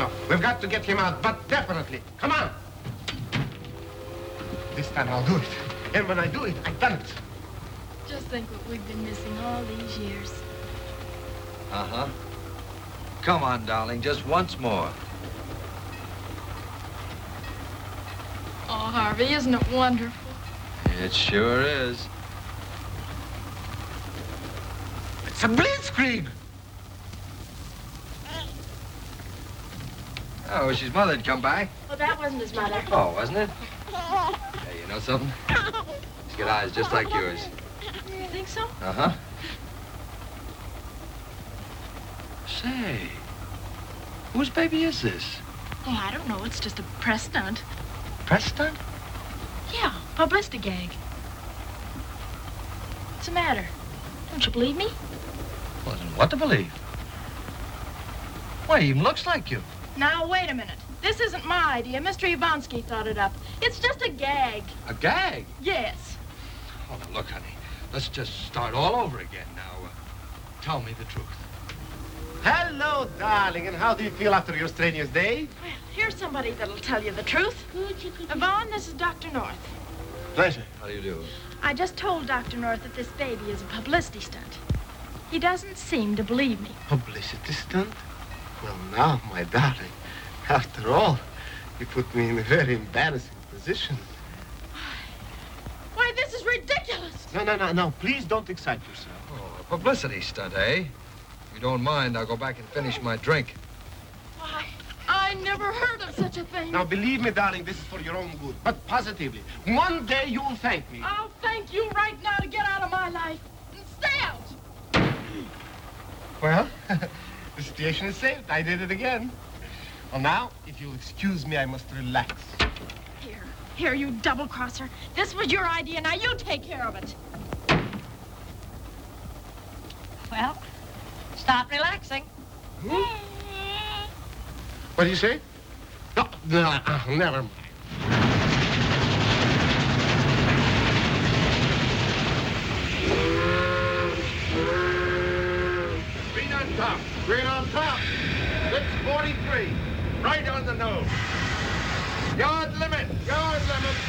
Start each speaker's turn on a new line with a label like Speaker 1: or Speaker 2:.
Speaker 1: No, we've got to get him out, but definitely. Come on. This time I'll do it. And when I do it, I've done it.
Speaker 2: Just think what we've been missing all these years.
Speaker 3: Uh-huh. Come on, darling, just once more.
Speaker 2: Oh, Harvey, isn't it wonderful?
Speaker 3: It sure is.
Speaker 1: It's a blitzkrieg.
Speaker 3: Oh, his mother had come by.
Speaker 2: Well, that wasn't his mother.
Speaker 3: Oh, wasn't it? Hey, you know something? He's got eyes just like yours.
Speaker 2: You think so?
Speaker 3: Uh-huh. Say, whose baby is this?
Speaker 2: Oh, I don't know. It's just a press stunt.
Speaker 3: Press stunt?
Speaker 2: Yeah, publicity gag. What's the matter? Don't you believe me?
Speaker 3: Well, then what to believe? Why, he even looks like you.
Speaker 2: Now, wait a minute. This isn't my idea. Mr. Ivansky thought it up. It's just a gag.
Speaker 3: A gag?
Speaker 2: Yes.
Speaker 3: Oh, now look, honey, let's just start all over again now. Tell me the truth.
Speaker 1: Hello, darling. And how do you feel after your strenuous day?
Speaker 2: Well, here's somebody that'll tell you the truth. Yvonne, this is Dr. North.
Speaker 1: Pleasure.
Speaker 3: How do you do?
Speaker 2: I just told Dr. North that this baby is a publicity stunt. He doesn't seem to believe me.
Speaker 1: Publicity stunt? Well, now, my darling, after all, you put me in a very embarrassing position.
Speaker 2: Why, this is ridiculous.
Speaker 1: No. Please don't excite yourself.
Speaker 3: Oh, a publicity stunt, eh? If you don't mind, I'll go back and finish my drink.
Speaker 2: Why, I never heard of such a thing.
Speaker 1: Now, believe me, darling, this is for your own good. But positively, one day you'll thank me.
Speaker 2: I'll thank you right now to get out of my life and stay out.
Speaker 1: Well, the situation is saved. I did it again. Well, now, if you'll excuse me, I must relax.
Speaker 2: Here, you double-crosser. This was your idea. Now you take care of it.
Speaker 4: Well, start relaxing.
Speaker 1: What do you say? No, never mind. Green on top. Green on top. 643. Right on the nose. Yard limit. Yard limit.